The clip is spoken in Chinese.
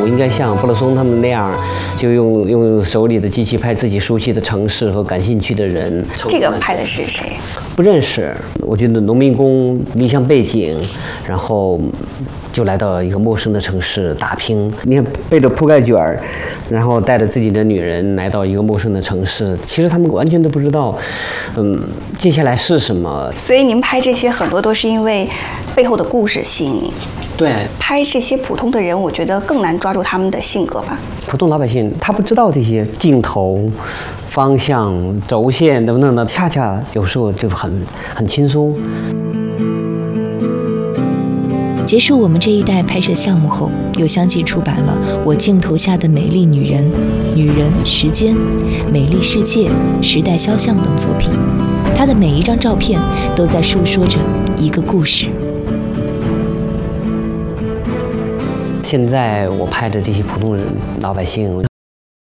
应该像布勒松他们那样，就用手里的机器拍自己熟悉的城市和感兴趣的人。 这个拍的是谁？ 不认识。我觉得农民工理想背景，然后就来到一个陌生的城市打拼。你看背着铺盖卷儿，然后带着自己的女人来到一个陌生的城市，其实他们完全都不知道，接下来是什么。 所以您拍这些很多都是因为背后的故事吸引你。 对， 拍这些普通的人，我觉得更难抓住他们的性格吧。 普通老百姓他不知道这些镜头、方向、轴线等等的，恰恰有时候就很轻松。 结束我们这一代拍摄项目后，又相继出版了《我镜头下的美丽女人》《女人时间》《美丽世界》《时代肖像》等作品。她的每一张照片都在述说着一个故事。 现在我拍的这些普通人、老百姓，